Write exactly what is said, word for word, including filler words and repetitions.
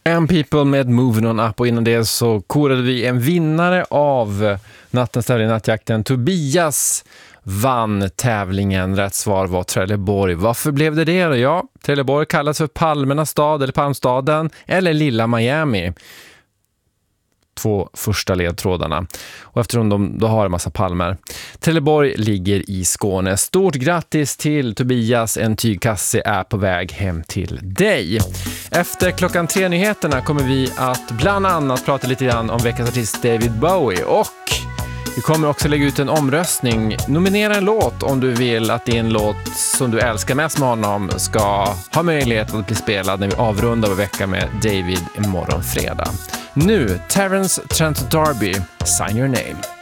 And People med Moving On Up, och innan det så korade vi en vinnare av nattens tävling i Nattjakten. Tobias vann tävlingen. Rätt svar var Trelleborg. Varför blev det det då? Ja, Trelleborg kallas för Palmernas stad eller Palmstaden eller Lilla Miami. Två första ledtrådarna. Och eftersom de då har en massa palmer. Trelleborg ligger i Skåne. Stort grattis till Tobias. En tygkasse är på väg hem till dig. Efter klockan tre nyheterna kommer vi att bland annat prata lite grann om veckans artist David Bowie. Och vi kommer också lägga ut en omröstning. Nominera en låt om du vill att din låt som du älskar mest med honom ska ha möjlighet att bli spelad när vi avrundar vår vecka med David imorgon fredag. Nu, Terence Trent D'Arby, Sign Your Name.